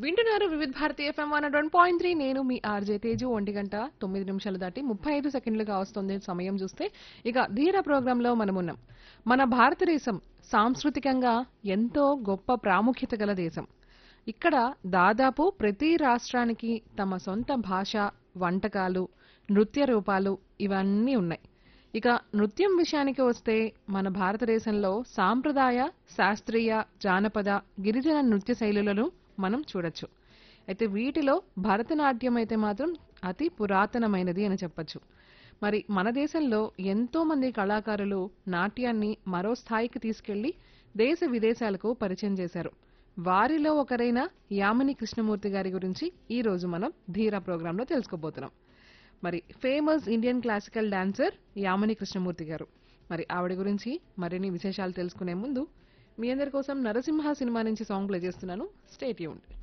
వింటున్నారు వివిధ భారతి ఎఫ్ఎం 101.3. నేను మీ ఆర్జే తేజు. 1 గంట 9 నిమిషాలు దాటి 35 సెకండ్లుగా వస్తుంది సమయం చూస్తే. ఇక ధీర ప్రోగ్రాంలో మనమున్నాం. మన భారతదేశం సాంస్కృతికంగా ఎంతో గొప్ప ప్రాముఖ్యత గల దేశం. ఇక్కడ దాదాపు ప్రతి రాష్ట్రానికి తమ సొంత భాష, వంటకాలు, నృత్య రూపాలు ఇవన్నీ ఉన్నాయి. ఇక నృత్యం విషయానికి వస్తే మన భారతదేశంలో సాంప్రదాయ, శాస్త్రీయ, జానపద, గిరిజన నృత్య శైలులను మనం చూడొచ్చు. అయితే వీటిలో భరతనాట్యం అయితే మాత్రం అతి పురాతనమైనది అని చెప్పొచ్చు. మరి మన దేశంలో ఎంతో మంది కళాకారులు నాట్యాన్ని మరో స్థాయికి తీసుకెళ్లి దేశ విదేశాలకు పరిచయం చేశారు. వారిలో ఒకరైన యామిని కృష్ణమూర్తి గారి గురించి ఈ రోజు మనం ధీరా ప్రోగ్రాంలో తెలుసుకోబోతున్నాం. మరి famous Indian classical dancer Yamini Krishnamurthy గారు. మరి ఆవిడ గురించి మరిన్ని విశేషాలు తెలుసుకునే ముందు మీ అందరి కోసం నరసింహ సినిమా నుంచి సాంగ్ ప్లే చేస్తున్నాను. Stay tuned.